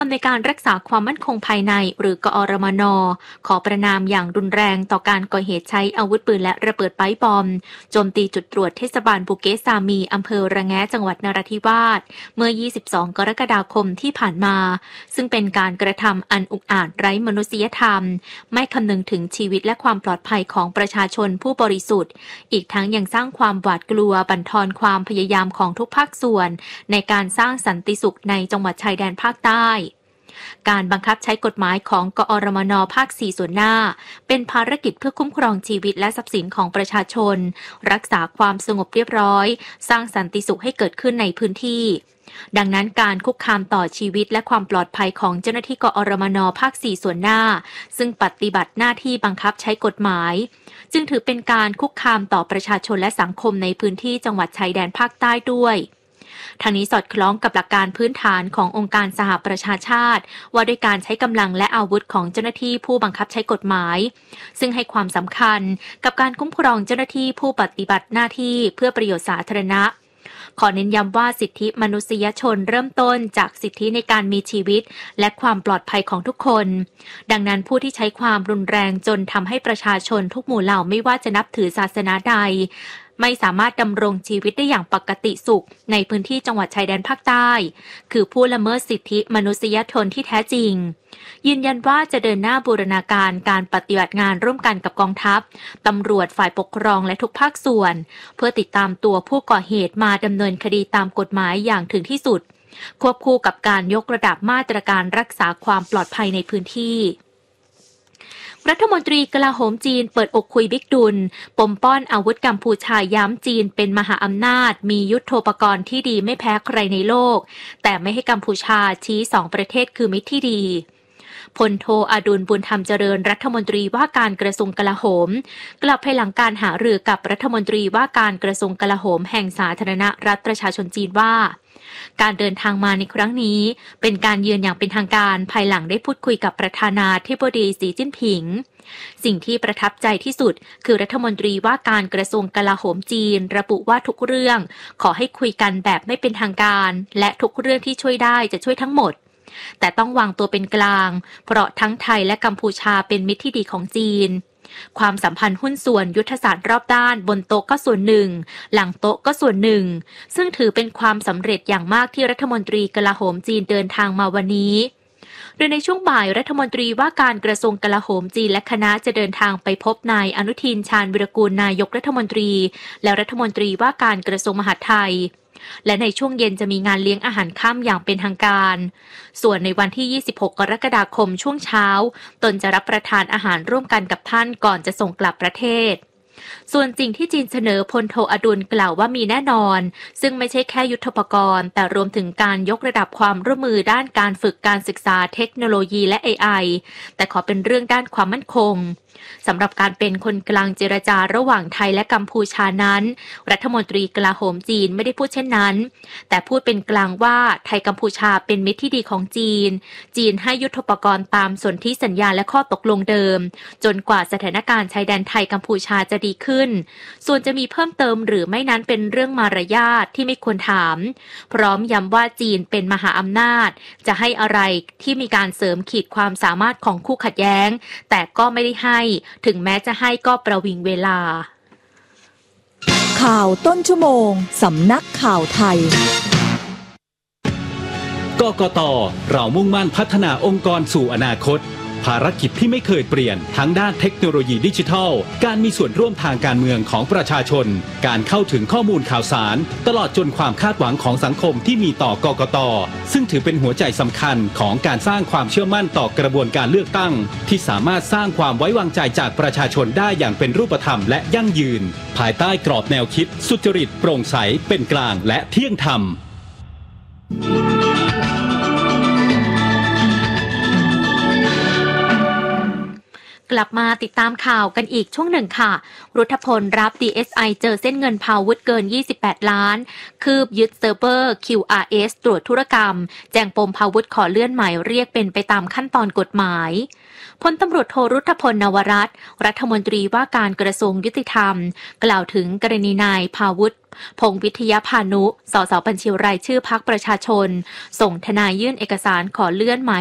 ในการรักษาความมั่นคงภายในหรือกอรมน.ขอประณามอย่างรุนแรงต่อการก่อเหตุใช้อาวุธปืนและระเบิดไป๊บอมโจมตีจุดตรวจเทศบาลบุเกสามีอำเภอระแงะจังหวัดนราธิวาสเมื่อ 22 กรกฎาคมที่ผ่านมาซึ่งเป็นการกระทำอันอุกอาจไร้มนุษยธรรมไม่คำนึงถึงชีวิตและความปลอดภัยของประชาชนผู้บริสุทธิ์อีกทั้งยังสร้างความหวาดกลัวบั่นทอนความพยายามของทุกภาคส่วนในการสร้างสันติสุขในจังหวัดชายแดนภาคใต้การบังคับใช้กฎหมายของกอรมน.ภาค 4 ส่วนหน้าเป็นภารกิจเพื่อคุ้มครองชีวิตและทรัพย์สินของประชาชนรักษาความสงบเรียบร้อยสร้างสันติสุขให้เกิดขึ้นในพื้นที่ดังนั้นการคุกคามต่อชีวิตและความปลอดภัยของเจ้าหน้าที่กอรมน.ภาค 4 ส่วนหน้าซึ่งปฏิบัติหน้าที่บังคับใช้กฎหมายจึงถือเป็นการคุกคามต่อประชาชนและสังคมในพื้นที่จังหวัดชายแดนภาคใต้ด้วยทางนี้สอดคล้องกับหลักการพื้นฐานขององค์การสหประชาชาติว่าด้วยการใช้กำลังและอาวุธของเจ้าหน้าที่ผู้บังคับใช้กฎหมายซึ่งให้ความสำคัญกับการคุ้มครองเจ้าหน้าที่ผู้ปฏิบัติหน้าที่เพื่อประโยชน์สาธารณะขอเน้นย้ำว่าสิทธิมนุษยชนเริ่มต้นจากสิทธิในการมีชีวิตและความปลอดภัยของทุกคนดังนั้นผู้ที่ใช้ความรุนแรงจนทำให้ประชาชนทุกหมู่เหล่าไม่ว่าจะนับถือศาสนาใดไม่สามารถดำรงชีวิตได้อย่างปกติสุขในพื้นที่จังหวัดชายแดนภาคใต้คือผู้ละเมิดสิทธิมนุษยชนที่แท้จริงยืนยันว่าจะเดินหน้าบูรณาการการปฏิบัติงานร่วมกันกับกองทัพตำรวจฝ่ายปกครองและทุกภาคส่วนเพื่อติดตามตัวผู้ก่อเหตุมาดำเนินคดีตามกฎหมายอย่างถึงที่สุดควบคู่กับการยกระดับมาตรการรักษาความปลอดภัยในพื้นที่รัฐมนตรีกลาโหมจีนเปิดอกคุยบิ๊กดุลปมป้อนอาวุธกัมพูชาย้ำจีนเป็นมหาอำนาจมียุทโธปกรณ์ที่ดีไม่แพ้ใครในโลกแต่ไม่ให้กัมพูชาชี้สองประเทศคือมิตรที่ดีพลโทอดุลบุญธรรมเจริญรัฐมนตรีว่าการกระทรวงกลาโหมกลับภายหลังการหารือกับรัฐมนตรีว่าการกระทรวงกลาโหมแห่งสาธารณรัฐประชาชนจีนว่าการเดินทางมาในครั้งนี้เป็นการเยือนอย่างเป็นทางการภายหลังได้พูดคุยกับประธานาธิบดีสีจิ้นผิงสิ่งที่ประทับใจที่สุดคือรัฐมนตรีว่าการกระทรวงกลาโหมจีนระบุว่าทุกเรื่องขอให้คุยกันแบบไม่เป็นทางการและทุกเรื่องที่ช่วยได้จะช่วยทั้งหมดแต่ต้องวางตัวเป็นกลางเพราะทั้งไทยและกัมพูชาเป็นมิตรที่ดีของจีนความสัมพันธ์หุ้นส่วนยุทธศาสตร์รอบด้านบนโต๊ะก็ส่วนหนึ่งหลังโต๊ะก็ส่วนหนึ่งซึ่งถือเป็นความสำเร็จอย่างมากที่รัฐมนตรีกลาโหมจีนเดินทางมาวันนี้โดยในช่วงบ่ายรัฐมนตรีว่าการกระทรวงกลาโหมจีนและคณะจะเดินทางไปพบนายอนุทินชาญวิรากูลนายกรัฐมนตรีและรัฐมนตรีว่าการกระทรวงมหาดไทยและในช่วงเย็นจะมีงานเลี้ยงอาหารค่ำอย่างเป็นทางการส่วนในวันที่ 26 กรกฎาคมช่วงเช้าตนจะรับประทานอาหารร่วมกันกับท่านก่อนจะส่งกลับประเทศส่วนสิ่งที่จีนเสนอพลโทอดุลกล่าวว่ามีแน่นอนซึ่งไม่ใช่แค่ยุทโธปกรณ์แต่รวมถึงการยกระดับความร่วมมือด้านการฝึกการศึกษาเทคโนโลยีและ AI แต่ขอเป็นเรื่องด้านความมั่นคงสำหรับการเป็นคนกลางเจรจาระหว่างไทยและกัมพูชานั้นรัฐมนตรีกลาโหมจีนไม่ได้พูดเช่นนั้นแต่พูดเป็นกลางว่าไทยกัมพูชาเป็นมิตรที่ดีของจีนให้ยุทโธปกรณ์ตามสนธิสัญญาและข้อตกลงเดิมจนกว่าสถานการณ์ชายแดนไทยกัมพูชาจะดีขึ้นส่วนจะมีเพิ่มเติมหรือไม่นั้นเป็นเรื่องมารยาทที่ไม่ควรถามพร้อมย้ำว่าจีนเป็นมหาอำนาจจะให้อะไรที่มีการเสริมขีดความสามารถของคู่ขัดแย้งแต่ก็ไม่ได้ให้ถึงแม้จะให้ก็ประวิงเวลาข่าวต้นชั่วโมงสำนักข่าวไทยกกต.เรามุ่งมั่นพัฒนาองค์กรสู่อนาคตภารกิจที่ไม่เคยเปลี่ยนทั้งด้านเทคโนโลยีดิจิทัลการมีส่วนร่วมทางการเมืองของประชาชนการเข้าถึงข้อมูลข่าวสารตลอดจนความคาดหวังของสังคมที่มีต่อกกต.ซึ่งถือเป็นหัวใจสำคัญของการสร้างความเชื่อมั่นต่อกระบวนการเลือกตั้งที่สามารถสร้างความไว้วางใจจากประชาชนได้อย่างเป็นรูปธรรมและยั่งยืนภายใต้กรอบแนวคิดสุจริตโปร่งใสเป็นกลางและเที่ยงธรรมกกลับมาติดตามข่าวกันอีกช่วงหนึ่งค่ะรุทธพลรับ DSI เจอเส้นเงินพาวุธเกิน28ล้านคืบยึดเซิร์ฟเวอร์ QRS ตรวจธุรกรรมแจ้งปมพาวุธขอเลื่อนหมายเรียกเป็นไปตามขั้นตอนกฎหมายพลตำรวจโทรุทธพลนวรัตน์รัฐมนตรีว่าการกระทรวงยุติธรรมกล่าวถึงกรณีนายพาวุธพงษ์วิทยาพานุ สสบัญชีรายชื่อพรรคประชาชนส่งทนายยื่นเอกสารขอเลื่อนหมาย